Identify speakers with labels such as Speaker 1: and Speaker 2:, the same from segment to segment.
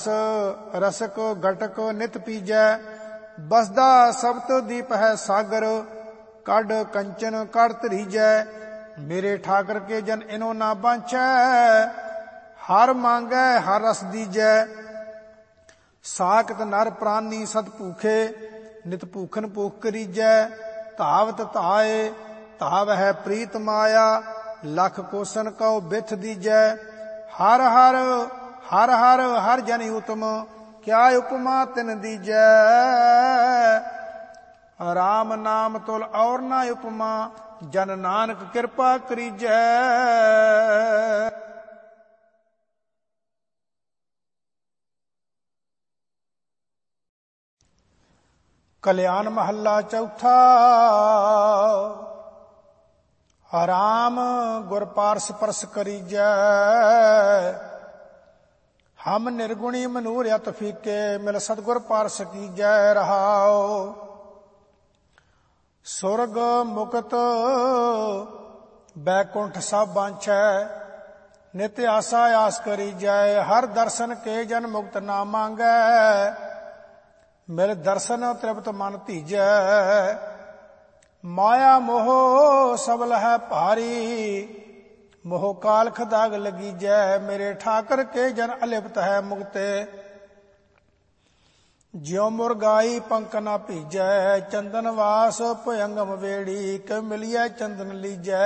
Speaker 1: रसक घटक नित पीजै। बसदा सब्त दीप है सागर, कड कंचन कर धरीजै। मेरे ठाकर के जन इनो ना बांछै, हर मांगै हर रस दीजै। साकत नर प्राणी सत भूखे, नित भूखन भूख करीजै। धावत धाए धाव है प्रीत माया, लख कोसन कौ बिथ दीजै। हर हर हर हर हर जन उत्तम, क्या उपमा तिन दीजै। राम नाम तुल और ना उपमा, जन नानक कृपा करीजै। कल्याण महला चौथा। राम गुर पारस परस करीजै। हम निर्गुणी मनूर अत फीके, मिल सतगुर पारस कीजै। रहाओ सुरग मुकत बैकुंठ सब बांछै, नित्य आशा आस करीजै। हर दर्शन के जन मुक्त ना मांगै, मिल दर्शन तृप्त मन धीजै। माया मोह सबल है भारी, मोह कालख दाग लगीजै। मेरे ठाकर के जन अलिप्त है मुक्ते, ज्यों मुरगाई पंख ना भीजै। चंदन वास भयंगम वेड़ी, के मिलियै चंदन लीजै।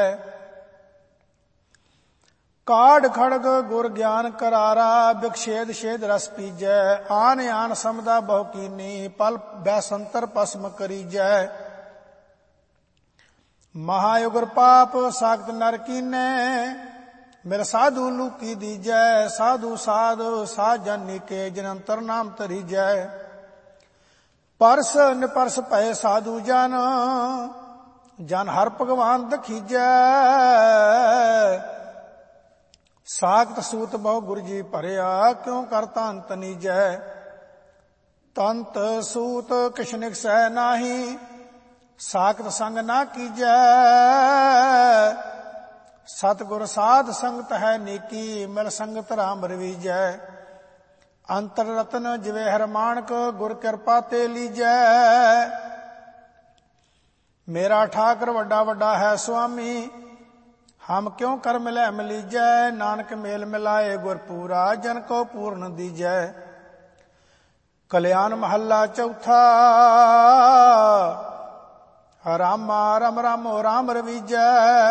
Speaker 1: काढ़ खड़ग गुर ज्ञान करारा, विक्षेद छेद रस पीजै। आन आन समदा बहु कीनी, पल बैसंतर पस्म करीजै। महायुगर पाप सागत नर कीने, मिल साधु लूकी दीजै। साधु साध साध जानी के, जनंतर नाम तरीजै। परस निपरस भय साधु जन, जन हर भगवान दखीजै। सागत सूत बहु गुरु जी भरिया, क्यों करता अंत नीजै। तंत सूत किछ निकसै नाही, सागत संग ना कीजै। सतगुर साध संगत है नीकी, मिल संगत राम रवीजै। अंतर रतन जिवे हर मानक, गुर कृपा ते लीजै। मेरा ठाकर वड्डा वड्डा है स्वामी, हम क्यों कर मिलै मिलीजै। नानक मेल मिलाए गुर पूरा, जन को पूर्ण दीजै। कल्याण महला चौथा। रामा रम रामो राम रवीजै।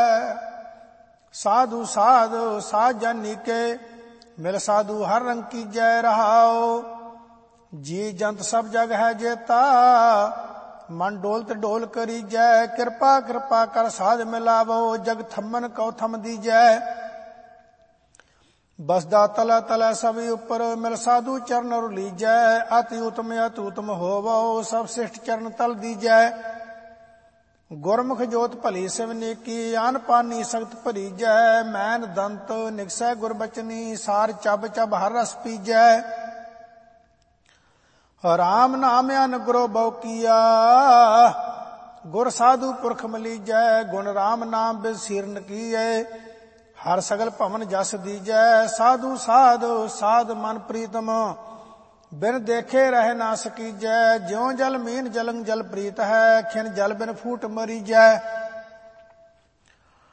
Speaker 1: साधु साध साध जानी के, मिल साधु हर रंग कीजै। रहाओ जी जंत सब जग है जेता, मन डोलत डोल करीजै। कृपा कृपा कर साध मिलावो, जग थमन कौ थम दीजै। बसदा तला तला सभी उपर, मिल साधु चरण लीजै। अति उत्तम होवो, सब श्रेष्ठ चरण तल दीजै। गुरमुख जोत भली सिवनेकी, आन पानी सख्त भरीजै। मैन दंत निकसै गुरबचनी, सार चब चब हर रस पीजै। राम नाम अनुग्रह बहु किया, गुर साधु पुरख मलीजै। गुण राम नाम बिद सीरन कीए, हर सगल भवन जस दीजै। साधु साध साध मन प्रीतम, बिन देखे रह ना सकीजै। ज्यों जल मीन जलंग जल प्रीत है, खिन जल बिन फूट मरीजै।